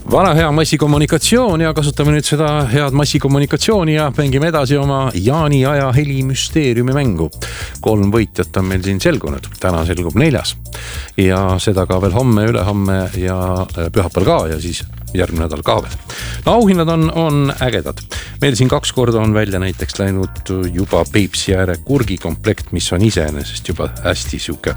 Vana hea massikommunikatsioon ja kasutame nüüd seda head massikommunikatsiooni ja mängime edasi oma Jaani aja helimüsteeriumi mängu. 3 võitjat on meil siin selgunud. Täna selgub 4. Ja seda ka veel homme, ülehomme ja pühapäeval ka ja siis järgmine nädal ka veel. No, auhinnad on ägedad. Meil siin 2 korda on välja näiteks läinud juba Peipsi ääre kurgikomplekt, mis on iseenesest juba hästi siuke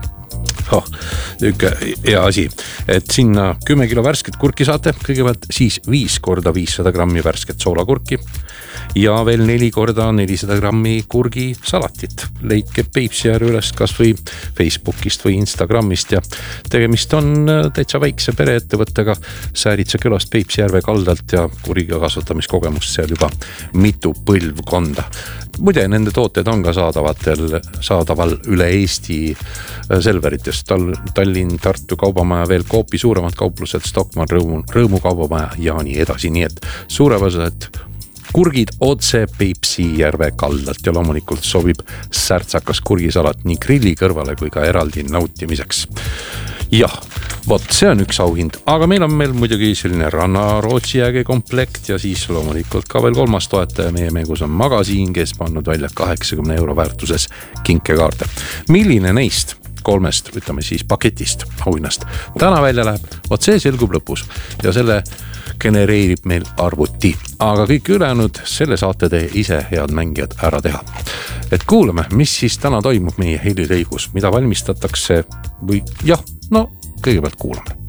hea asi, et sinna 10 kilo värsket kurki saate kõigepealt, siis 5 korda 500 grammi värsket soolakurki ja veel 4 korda 400 grammi kurgi salatit. Leidke Peipsi ääre üles kas või Facebookist või Instagramist ja tegemist on täitsa väikse pereettevõttega Sääritsa külast Peipsi järve kaldalt ja kuriga kasvatamiskogemust seal juba mitu põlvkonda. Muide, nende tooted on ka saadaval üle Eesti Selveritest, Tallinn, Tartu kaubamaja, veel Coopi suuremad kauplused, Stockmann, Rõõmu kaubamaja ja nii edasi, nii et suurepärased kurgid otse Peipsi järve kaldalt ja loomulikult sobib särtsakas kurgisalat nii grilli kõrvale kui ka eraldi nautimiseks. Jah, vot see on üks auhind, aga meil on muidugi selline ranna Rootsi jääge komplekt ja siis loomulikult ka veel 3. toetaja meie mängus on Magasiin, kes pannud välja 80 euro väärtuses kinkekaarte. Milline neist 3, ütleme siis paketist auhinnast täna välja läheb, vot see selgub lõpus ja selle genereerib meil arvuti, aga kõik ülejäänud selle saate te ise head mängijad ära teha. Et kuulame, mis siis täna toimub meie helilõigus, mida valmistatakse või jah, no kõigepealt kuulame.